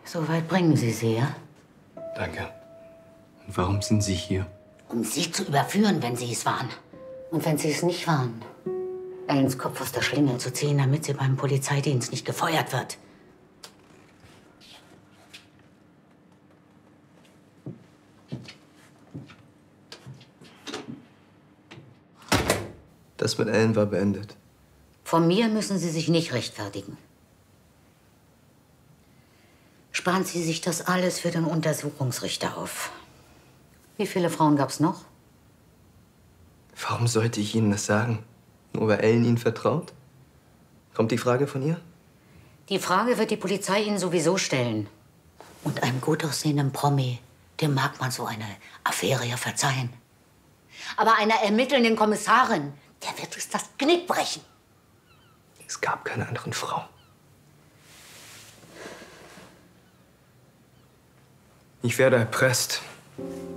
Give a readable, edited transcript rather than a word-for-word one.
So weit bringen Sie sie, ja? Danke. Und warum sind Sie hier? Um Sie zu überführen, wenn Sie es waren. Und wenn Sie es nicht waren, Ellens Kopf aus der Schlinge zu ziehen, damit sie beim Polizeidienst nicht gefeuert wird. Das mit Ellen war beendet. Von mir müssen Sie sich nicht rechtfertigen. Sparen Sie sich das alles für den Untersuchungsrichter auf. Wie viele Frauen gab's noch? Warum sollte ich Ihnen das sagen? Nur weil Ellen Ihnen vertraut? Kommt die Frage von ihr? Die Frage wird die Polizei Ihnen sowieso stellen. Und einem gut aussehenden Promi, dem mag man so eine Affäre ja verzeihen. Aber einer ermittelnden Kommissarin, der wird es das Genick brechen. Es gab keine anderen Frauen. Ich werde erpresst.